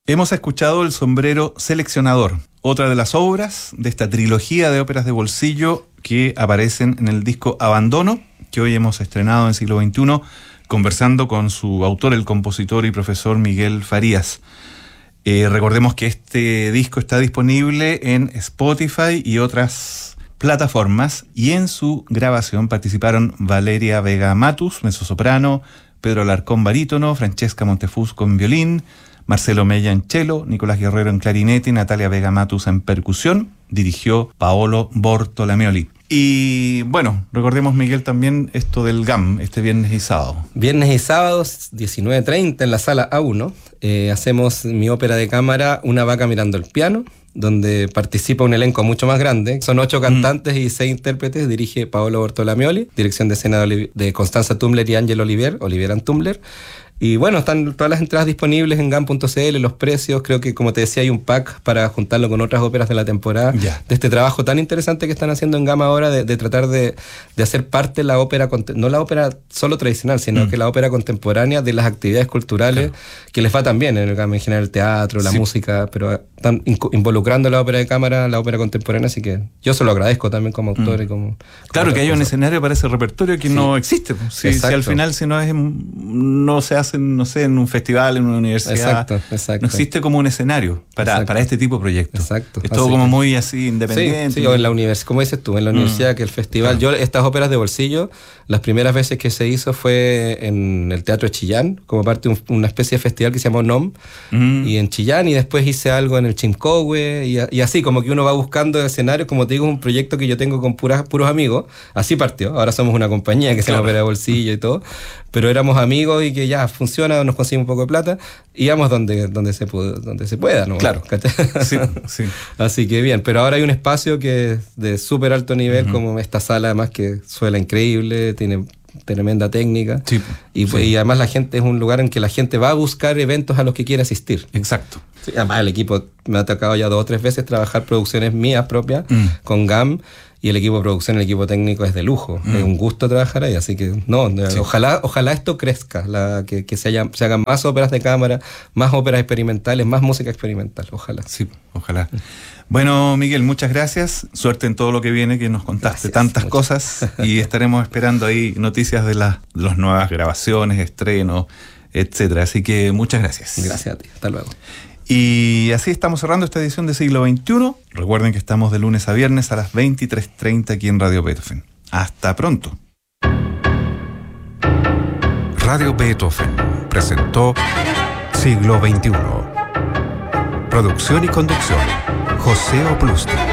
Hemos escuchado El sombrero seleccionador, otra de las obras de esta trilogía de óperas de bolsillo que aparecen en el disco Abandono, que hoy hemos estrenado en Siglo XXI, conversando con su autor, el compositor y profesor Miguel Farías. Recordemos que este disco está disponible en Spotify y otras plataformas, y en su grabación participaron Valeria Vega Matus, mezzosoprano, Pedro Alarcón, barítono, Francesca Montefusco en violín, Marcelo Mella en cello, Nicolás Guerrero en clarinete y Natalia Vega Matus en percusión. Dirigió Paolo Bortolamioli. Y bueno, recordemos, Miguel, también esto del GAM, este viernes y sábado. Viernes y sábados, 19:30 en la sala A1. Hacemos mi ópera de cámara Una vaca mirando el piano, donde participa un elenco mucho más grande. Son 8 cantantes y 6 intérpretes. Dirige Paolo Bortolamioli, dirección de escena de Constanza Tumler y Ángel Olivera Tumler. Y bueno, están todas las entradas disponibles en gam.cl, los precios. Creo que, como te decía, hay un pack para juntarlo con otras óperas de la temporada. De este trabajo tan interesante que están haciendo en GAM ahora de tratar de hacer parte la ópera, no la ópera solo tradicional, sino que la ópera contemporánea de las actividades culturales que les va tan bien en el GAM, en general el teatro, la música, pero están involucrando la ópera de cámara, la ópera contemporánea, así que yo se lo agradezco también como autor y como claro, que haya un escenario para ese repertorio que no existe. Si al final, si no se hace, no sé, en un festival, en una universidad. Exacto. No existe como un escenario para este tipo de proyectos. Exacto. Es todo como muy así independiente. Sí, o en la universidad, como dices tú, en la universidad, que el festival. Yo, estas óperas de bolsillo, las primeras veces que se hizo fue en el Teatro de Chillán, como parte de una especie de festival que se llamó NOM, y en Chillán, y después hice algo en el Chimcohue, y así, como que uno va buscando escenarios. Como te digo, es un proyecto que yo tengo con puros amigos. Así partió. Ahora somos una compañía que se llama Ópera de Bolsillo y todo, pero éramos amigos y que ya funciona, nos conseguimos un poco de plata, y íbamos donde se pueda, ¿no? Claro. Sí. Así que bien, pero ahora hay un espacio que es de súper alto nivel, como esta sala, además, que suena increíble, tiene tremenda técnica, y además la gente, es un lugar en que la gente va a buscar eventos a los que quiere asistir. Exacto. Sí, además el equipo, me ha tocado ya 2 o 3 veces trabajar producciones mías propias con GAM, y el equipo de producción, el equipo técnico es de lujo. Es un gusto trabajar ahí, así que ojalá esto crezca, que se hagan más óperas de cámara, más óperas experimentales, más música experimental, ojalá. Sí, ojalá. Bueno, Miguel, muchas gracias. Suerte en todo lo que viene, que nos contaste tantas cosas, y estaremos esperando ahí noticias de las nuevas grabaciones, estrenos, etcétera. Así que muchas gracias. Gracias a ti. Hasta luego. Y así estamos cerrando esta edición de Siglo XXI. Recuerden que estamos de lunes a viernes a las 23:30 aquí en Radio Beethoven. Hasta pronto. Radio Beethoven presentó Siglo XXI. Producción y conducción, José Oplusti.